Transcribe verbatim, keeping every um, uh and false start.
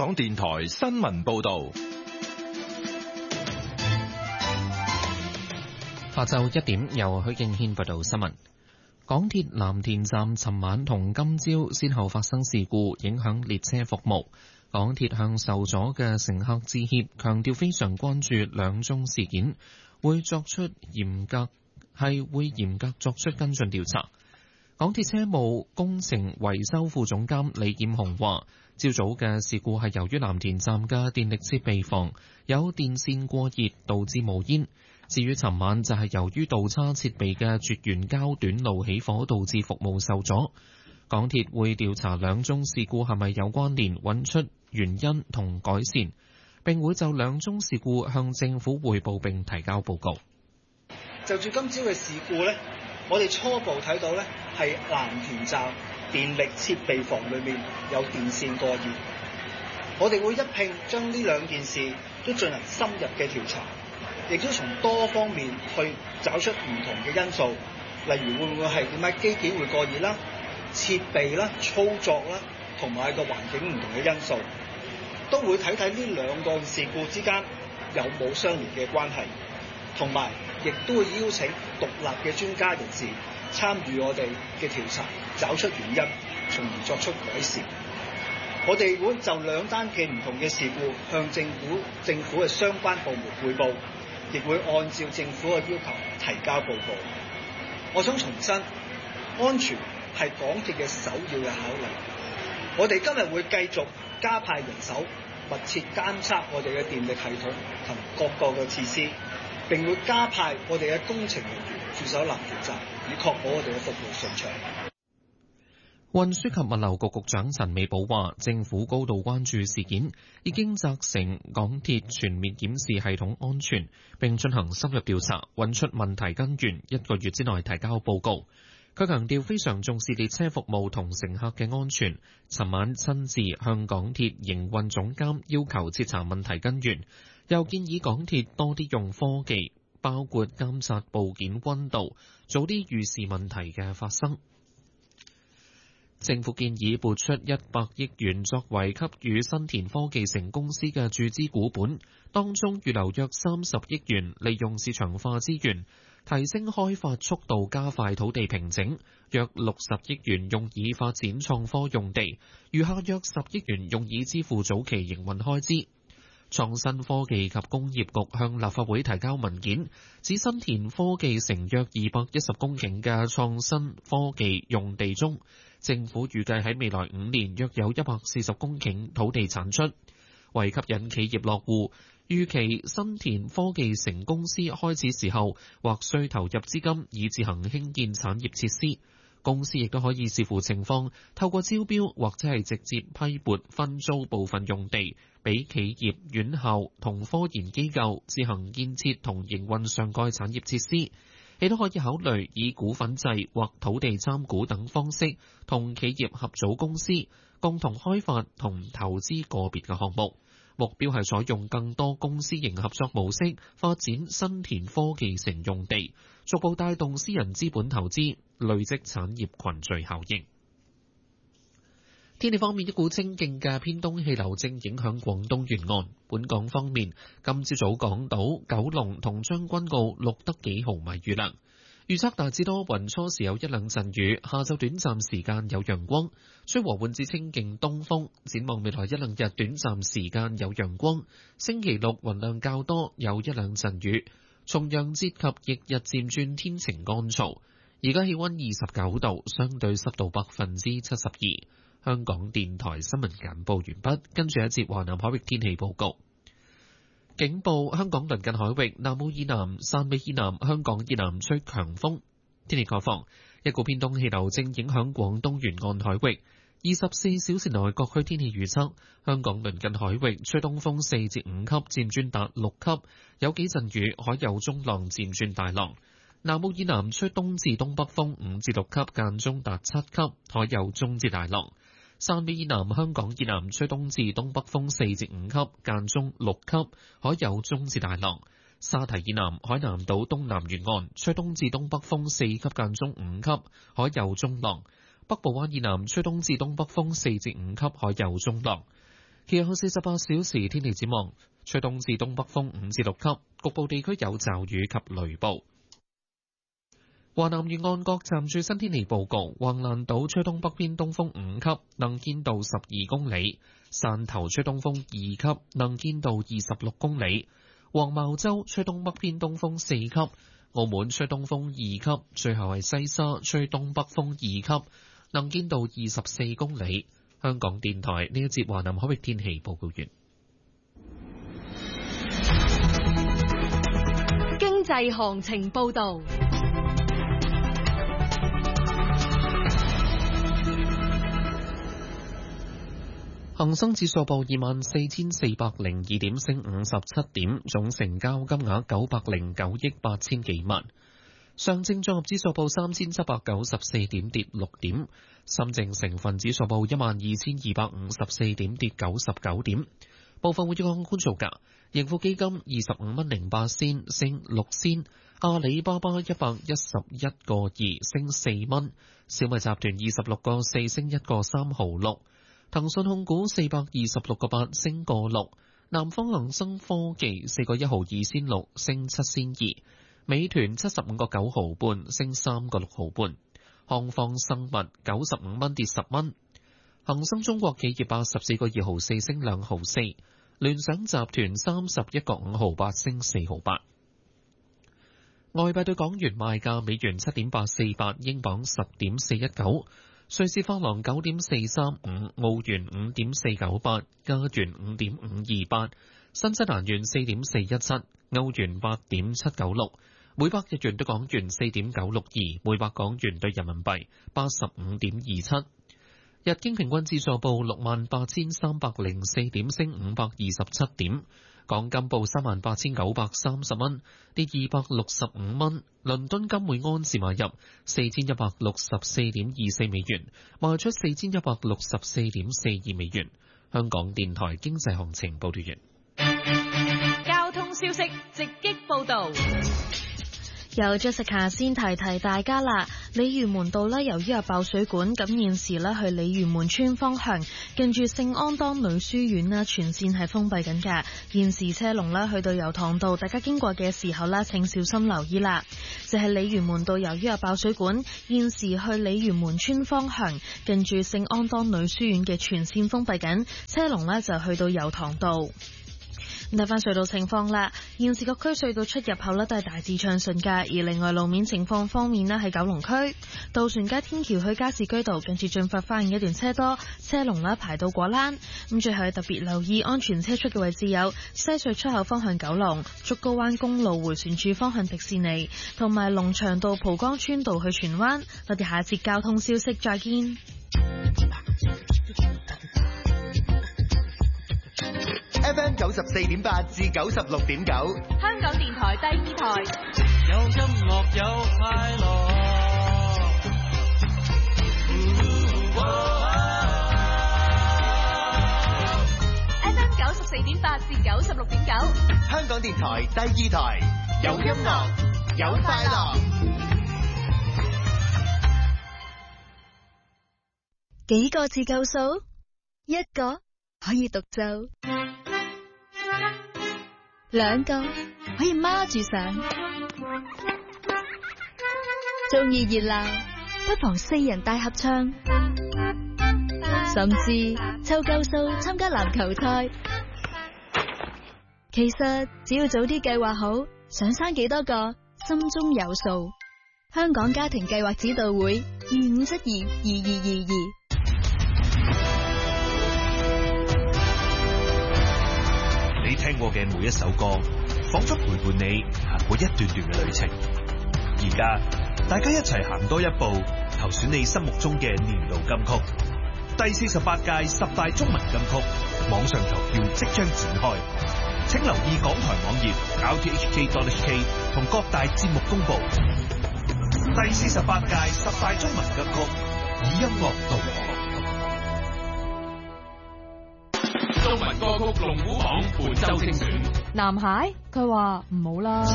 港電台新聞報道。 下晝一點，由許敬軒報道新聞。港鐵藍田站尋晚同今朝先後發生事故，影響列車服務。港鐵向受阻嘅乘客致歉，強調非常關注兩宗事件，會作出嚴格係會嚴格作出跟進調查。港鐵車務工程維修副總監李劍雄話，朝早嘅事故係由於藍田站嘅電力設備房有電線過熱，導致冒煙。至於尋晚就係由於倒叉設備嘅絕緣膠短路起火，導致服務受阻。港鐵會調查兩宗事故係咪有關聯，揾出原因同改善，並會就兩宗事故向政府匯報並提交報告。 就住今朝嘅事故呢，我哋初步睇到呢係藍田站電力設備房裏面有電線過熱。我哋會一併將呢兩件事都進行深入嘅調查，亦都從多方面去找出唔同嘅因素，例如會唔會係點解機件會過熱啦、設備啦、操作啦，同埋個環境唔同嘅因素，都會睇睇呢兩個事故之間有冇相連嘅關係，同埋亦都會邀請獨立嘅專家人士參與我哋嘅調查，找出原因，從而作出改善。我哋會就兩單嘅唔同嘅事故向政府政府嘅相關部門匯報，亦會按照政府嘅要求提交報告。我想重申，安全係港鐵嘅首要嘅考慮。我哋今日會繼續加派人手，密切監測我哋嘅電力系統同各個嘅設施，並會加派我哋嘅工程人員駐守藍田站，以確保我哋嘅服務順暢。 運輸及物流局局長陳美寶話，政府高度關注事件，已經責成港鐵全面檢視系統安全，並進行深入調查，揾出問題根源，一個月之內提交報告。佢強調非常重視列車服務同乘客嘅安全，尋晚親自向港鐵營運總監要求徹查問題根源，又建議港鐵多啲用科技，包括監察部件溫度，早啲預示問題嘅發生。政府建議撥出一百億元作為給予新田科技城公司嘅注資股本，當中預留約三十億元，利用市場化資源提升開發速度，加快土地平整；約六十億元用以發展創科用地，餘下約十億元用以支付早期營運開支。創新科技及工業局向立法會提交文件，指新田科技城約二百一十公頃嘅創新科技用地中，政府預計喺未來五年約有一百四十公頃土地產出，為吸引企業落戶，預期新田科技城公司開始時候或需投入資金以自行興建產業設施。公司亦都可以視乎情況，透過招標或者係直接批撥分租部分用地，俾企業、院校同科研機構自行建設同營運上蓋產業設施。亦都可以考慮以股份制或土地參股等方式，同企業合組公司，共同開發同投資個別嘅項目。目標係採用更多公私營合作模式，發展新田科技城用地，逐步帶動私人資本投資，累積產業群聚效應。天氣方面，一股清勁嘅偏東氣流正影響廣東沿岸。本港方面，今朝早港島、九龍同將軍澳錄得幾毫米雨量。預測大致多雲，初時有一兩陣雨，下晝短暫時間有陽光，吹和緩至清勁東風。展望未來一兩日，短暫時間有陽光。星期六雲量較多，有一兩陣雨。重陽節及翌日漸轉天晴乾燥。而家氣溫二十九度，相對濕度百分之七十二。香港電台新聞簡報完畢，跟住一節華南海域天氣報告。警報：香港鄰近海域南澳以南、汕尾以南、香港以南吹強風。天氣概況：一股偏東氣流正影響廣東沿岸海域。二十四小時內各區天氣預測：香港鄰近海域吹東風四至五級，漸轉達六級，有幾陣雨，海有中浪漸轉大浪。南澳以南吹東至東北風五至六級，間中達七級，海有中至大浪。汕尾以南、香港以南吹東至東北風四至五級，間中六級，海有中至大浪。沙堤以南、海南島東南沿岸吹東至東北風四級，間中五級，海有中浪。北部灣以南吹東至東北風四至五級，海有中浪。 其後四十八小時天氣展望，吹東至東北風五至六級，局部地區有驟雨及雷暴。華南沿岸各站最新天氣報告：橫瀾島吹東北偏東風五級，能見度十二公里；汕頭吹東風二級，能見度二十六公里；黃茅洲吹東北偏東風四級；澳門吹東風二級，最後係西沙吹東北風二級，能見度二十四公里。香港電台呢一節華南海域天氣報告完。 經濟行情報導。 恒生指數報二萬四千四百零二點，升五十七點，總成交金額九百零九億八千幾萬。上證綜合指數報三千七百九十四點，跌六點。深證成分指數報一萬二千二百五十四點，跌九十九點。部分活躍港股造價：盈富基金二十五蚊零八仙，升六仙；阿里巴巴一百一十一個二，升四蚊；小米集團二十六個四，升一個三毫六；騰訊控股四百二十六個八，升個六；南方恒生科技四個一毫二仙六，升七仙二；美團七十五個九毫半，升三個六毫半；康方生物九十五蚊，跌十蚊；恒生中國企業八十四個二毫四，升兩毫四；聯想集團三十一個五毫八，升四毫八。外幣對港元賣價：美元七點八四八，英鎊十點四一九，瑞士法郎九點四三五，澳元五點四九八，加元五點五二八，新西蘭元四點四一七，歐元八點七九六，每百日元對港元四點九六二，每百港元對人民幣八十五點二七。日經平均指數報六萬八千三百零四點，升五百二十七點。港金報三萬八千九百三十蚊，跌二百六十五蚊。倫敦金每安士買入四千一百六十四點二四美元，賣出四千一百六十四點四二美元。香港電台經濟行情報道完。 交通消息直擊報道。 由 Jessica 先提提大家啦，鯉魚門道呢，由於有爆水管，咁現時呢去鯉魚門村方向，近住聖安當女書院呢，全線係封閉緊㗎。現時車龍呢去到油塘道，大家經過嘅時候呢，請小心留意啦。就係鯉魚門道，由於有爆水管，現時去鯉魚門村方向，近住聖安當女書院嘅全線封閉緊，車龍呢就去到油塘道。睇翻隧道情況啦，現時各區隧道出入口呢都係大致暢順㗎。而另外路面情況方面呢，喺九龍區渡船街天橋去加士居道近住進發花園一段車多，車龍呢排到果欄。咁最後特別留意安全車速嘅位置有西隧出口方向九龍、竹篙灣公路迴旋處方向迪士尼，同埋龍翔道蒲崗村道去荃灣。我哋下節交通消息再見。 F M 九十四點八至九十六點九， 香港電台第二台。 有音樂有快樂。 F M 九十四點八至九十六點九， 香港電台第二台。有音樂有快樂。 幾個字夠數？一個可以獨奏。兩個可以孖住上，中意熱鬧不妨四人大合唱，甚至湊夠數參加籃球賽。其實只要早啲計劃好，想生幾多個，心中有數。香港家庭計劃指導會二五七二二二二二。 你聽過嘅每一首歌，仿佛陪伴你行過一段段嘅旅程。而家大家一齊行多一步，投選你心目中嘅年度金曲。第四十八屆十大中文金曲網上投票即將展開，請留意港台網頁 r t h k dot h k 同各大節目公布。第四十八屆十大中文金曲以音樂導航。中文歌曲龍虎榜本周精選。 男孩佢話唔好啦。